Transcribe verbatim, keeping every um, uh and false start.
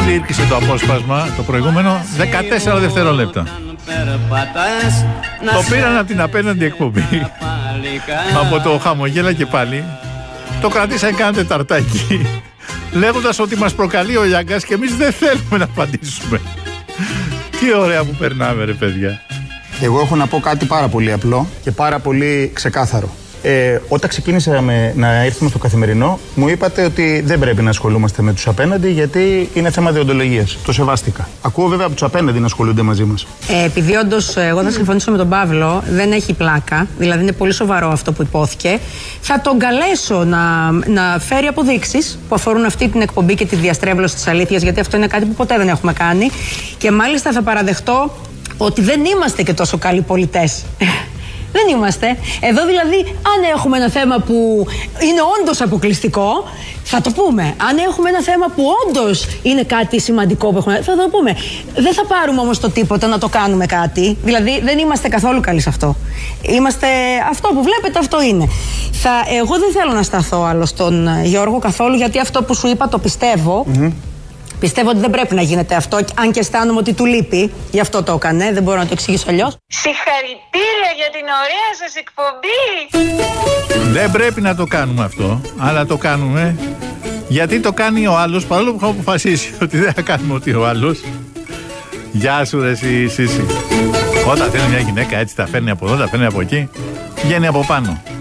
διήρκησε το απόσπασμα, το προηγούμενο, δεκατέσσερα δευτερόλεπτα. Το πήραν από την απέναντι εκπομπή, από το χαμογέλα και πάλι. Το κρατήσαν κάνα τεταρτάκι, λέγοντας ότι μας προκαλεί ο Λιάγκας και εμείς δεν θέλουμε να απαντήσουμε. Τι ωραία που περνάμε, ρε παιδιά. Εγώ έχω να πω κάτι πάρα πολύ απλό και πάρα πολύ ξεκάθαρο. Ε, όταν ξεκίνησαμε να έρθουμε στο Καθημερινό, μου είπατε ότι δεν πρέπει να ασχολούμαστε με τους απέναντι γιατί είναι θέμα δεοντολογίας. Το σεβάστηκα. Ακούω βέβαια από τους απέναντι να ασχολούνται μαζί μας. Ε, επειδή όντως εγώ θα συμφωνήσω με τον Παύλο, δεν έχει πλάκα, δηλαδή είναι πολύ σοβαρό αυτό που υπόθηκε. Θα τον καλέσω να, να φέρει αποδείξεις που αφορούν αυτή την εκπομπή και τη διαστρέβλωση της αλήθειας, γιατί αυτό είναι κάτι που ποτέ δεν έχουμε κάνει. Και μάλιστα θα παραδεχτώ ότι δεν είμαστε και τόσο καλοί πολιτές. Δεν είμαστε. Εδώ δηλαδή, αν έχουμε ένα θέμα που είναι όντως αποκλειστικό, θα το πούμε. Αν έχουμε ένα θέμα που όντως είναι κάτι σημαντικό που έχουμε, θα το πούμε. Δεν θα πάρουμε όμως το τίποτα να το κάνουμε κάτι. Δηλαδή, δεν είμαστε καθόλου καλοί σε αυτό. Είμαστε αυτό που βλέπετε, αυτό είναι. Θα, εγώ δεν θέλω να σταθώ άλλο στον Γιώργο καθόλου, γιατί αυτό που σου είπα το πιστεύω. Mm-hmm. Πιστεύω ότι δεν πρέπει να γίνεται αυτό, αν και αισθάνομαι ότι του λείπει. Γι' αυτό το έκανε, δεν μπορώ να το εξηγήσω αλλιώς. Συγχαρητήρια για την ωραία σας εκπομπή! Δεν πρέπει να το κάνουμε αυτό, αλλά το κάνουμε γιατί το κάνει ο άλλος, παρόλο που έχω αποφασίσει ότι δεν θα κάνουμε ότι ο άλλος. Γεια σου ρε εσύ, Σύση. Όταν θέλει μια γυναίκα έτσι τα φέρνει από εδώ, τα φέρνει από εκεί, βγαίνει από πάνω.